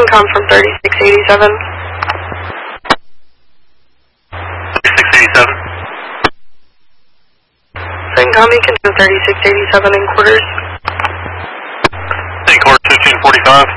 CENTCOM from 3687. 3687. CENTCOM, you can do 3687 in quarters. Take court 1545.